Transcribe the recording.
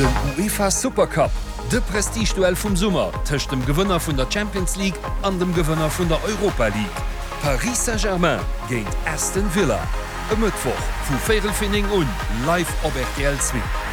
Den UEFA Supercup, de Prestigeduell vum Summer tëcht dem Gewënner vun der Champions League an dem Gewënner vun der Europa League. Paris Saint-Germain géint Aston Villa. E Mëttwoch vu Viertelfinning live op RTL 2.